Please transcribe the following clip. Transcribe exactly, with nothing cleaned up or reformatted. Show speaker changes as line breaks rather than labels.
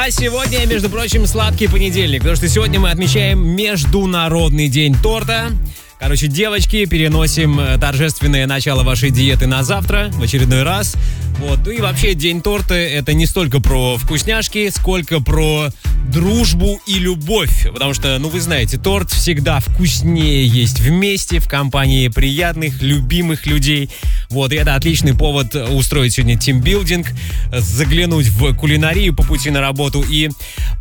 А сегодня, между прочим, сладкий понедельник, потому что сегодня мы отмечаем Международный день торта. Короче, девочки, переносим торжественное начало вашей диеты на завтра в очередной раз. Вот. Ну и вообще, день торта — это не столько про вкусняшки, сколько про дружбу и любовь. Потому что, ну вы знаете, торт всегда вкуснее есть вместе, в компании приятных, любимых людей. Вот, и это отличный повод устроить сегодня тимбилдинг, заглянуть в кулинарию по пути на работу и